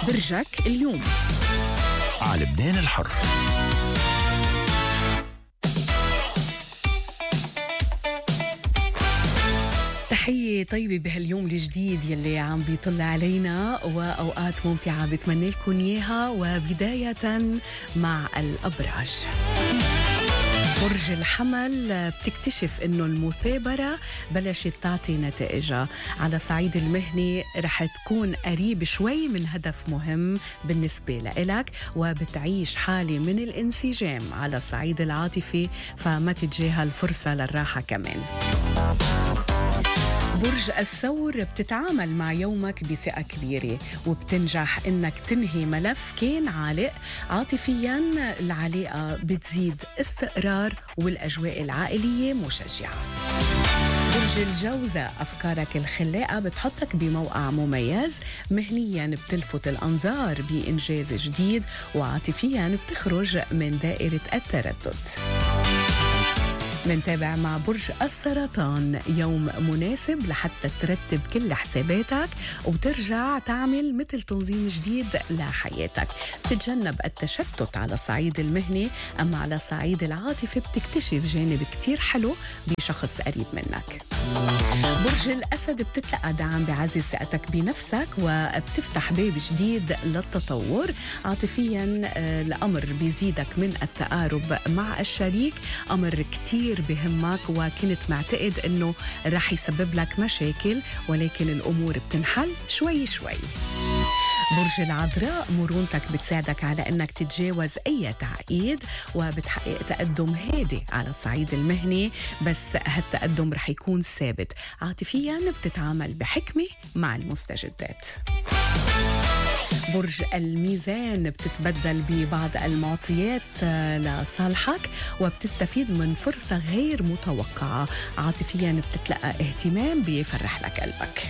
برجك اليوم على لبنان الحر. تحية طيبة بهاليوم الجديد يلي عم بيطل علينا وأوقات ممتعة بتمنى لكم إياها. وبداية مع الأبراج. برج الحمل بتكتشف انه المثابرة بلشت تعطي نتائجها. على صعيد المهني رح تكون قريب شوي من هدف مهم بالنسبة لإلك، وبتعيش حالة من الانسجام. على الصعيد العاطفي فما تتجاهل فرصة للراحة كمان. برج الثور بتتعامل مع يومك بثقة كبيرة وبتنجح انك تنهي ملف كان عالق. عاطفيا العلاقة بتزيد استقرار والاجواء العائلية مشجعة. برج الجوزة أفكارك الخلاقة بتحطك بموقع مميز. مهنياً بتلفت الأنظار بإنجاز جديد، وعاطفياً بتخرج من دائرة التردد. منتابع مع برج السرطان، يوم مناسب لحتى ترتب كل حساباتك وبترجع تعمل مثل تنظيم جديد لحياتك. بتتجنب التشتت على الصعيد المهني، أما على الصعيد العاطفي بتكتشف جانب كتير حلو بشخص قريب منك. برج الأسد بتتلقى دعم بعزز ثقتك بنفسك وبتفتح باب جديد للتطور. عاطفيا الأمر بيزيدك من التقارب مع الشريك، أمر كتير بهمك وكنت معتقد أنه رح يسبب لك مشاكل، ولكن الأمور بتنحل شوي شوي. برج العذراء مرونتك بتساعدك على أنك تتجاوز أي تعقيد وبتحقق تقدم هادئ على الصعيد المهني، بس هالتقدم رح يكون ثابت. عاطفيا بتتعامل بحكمة مع المستجدات. برج الميزان بتتبدل ببعض المعطيات لصالحك وبتستفيد من فرصة غير متوقعة. عاطفيا بتتلقى اهتمام بيفرح لك قلبك.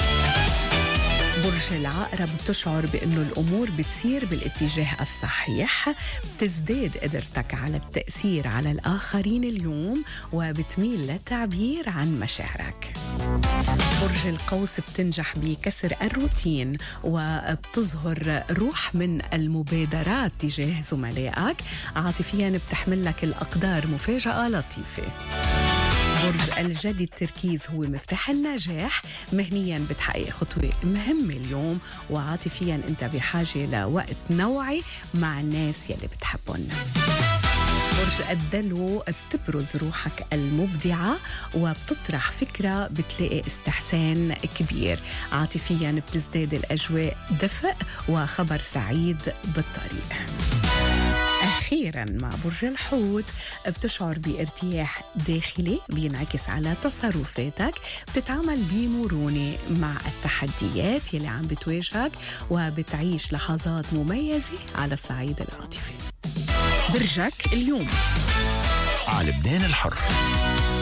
برج العقرب بتشعر بأنه الأمور بتسير بالاتجاه الصحيح. بتزداد قدرتك على التأثير على الآخرين اليوم وبتميل للتعبير عن مشاعرك. برج القوس بتنجح بكسر الروتين وبتظهر روح من المبادرات تجاه زملائك. عاطفيا بتحمل لك الأقدار مفاجأة لطيفة. برج الجدي التركيز هو مفتاح النجاح. مهنيا بتحقق خطوة مهمة اليوم، وعاطفيا انت بحاجة لوقت نوعي مع الناس يلي بتحبهم. برج الدلو بتبرز روحك المبدعة وبتطرح فكرة بتلاقي استحسان كبير. عاطفيا بتزداد الأجواء دفء وخبر سعيد بالطريق. أخيراً مع برج الحوت بتشعر بارتياح داخلي بينعكس على تصرفاتك. بتتعامل بمرونة مع التحديات يلي عم بتواجهك وبتعيش لحظات مميزة على الصعيد العاطفي. برجك اليوم على لبنان الحر.